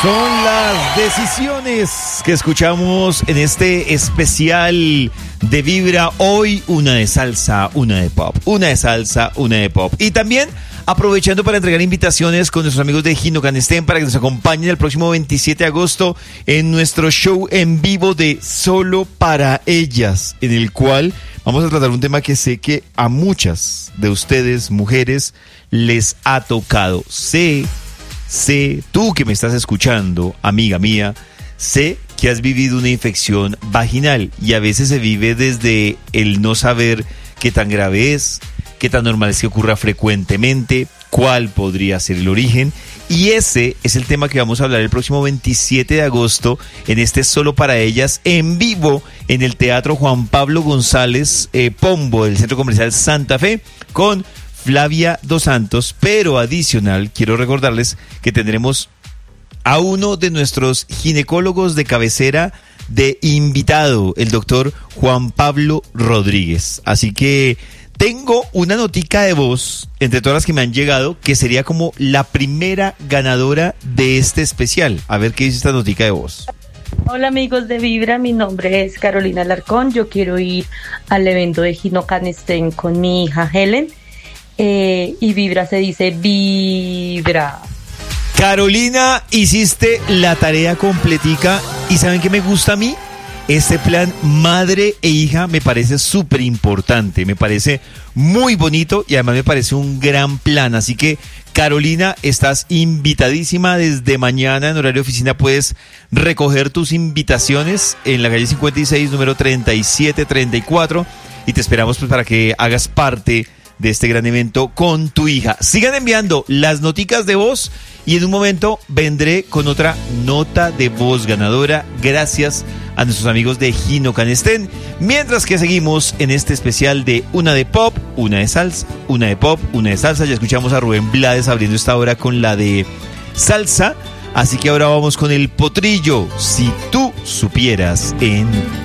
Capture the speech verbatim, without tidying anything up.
Son las decisiones que escuchamos en este especial de Vibra. Hoy una de salsa, una de pop, una de salsa, una de pop. Y también aprovechando para entregar invitaciones con nuestros amigos de Gino Canestén para que nos acompañen el próximo veintisiete de agosto en nuestro show en vivo de Solo para Ellas, en el cual vamos a tratar un tema que sé que a muchas de ustedes, mujeres, les ha tocado. Sé Sé, tú que me estás escuchando, amiga mía, sé que has vivido una infección vaginal y a veces se vive desde el no saber qué tan grave es, qué tan normal es que ocurra frecuentemente, cuál podría ser el origen. Y ese es el tema que vamos a hablar el próximo veintisiete de agosto en este Solo para Ellas en vivo en el Teatro Juan Pablo González eh, Pombo del Centro Comercial Santa Fe con Flavia Dos Santos, pero adicional quiero recordarles que tendremos a uno de nuestros ginecólogos de cabecera de invitado, el doctor Juan Pablo Rodríguez. Así que tengo una notica de voz entre todas las que me han llegado que sería como la primera ganadora de este especial. A ver qué dice esta notica de voz. Hola amigos de Vibra, mi nombre es Carolina Alarcón. Yo quiero ir al evento de Gino Canestén con mi hija Helen. Eh, y Vibra se dice Vibra. Carolina, hiciste la tarea completica. ¿Y saben qué me gusta a mí? Este plan madre e hija me parece súper importante, me parece muy bonito y además me parece un gran plan. Así que, Carolina, estás invitadísima. Desde mañana en horario de oficina puedes recoger tus invitaciones en la calle cincuenta y seis, número treinta y siete treinta y cuatro, y te esperamos pues para que hagas parte de este gran evento con tu hija. Sigan enviando las noticas de voz y en un momento vendré con otra nota de voz ganadora gracias a nuestros amigos de Gino Canestén, mientras que seguimos en este especial de una de pop, una de salsa, una de pop, una de salsa. Ya escuchamos a Rubén Blades abriendo esta hora con la de salsa, así que ahora vamos con el potrillo. Si tú supieras en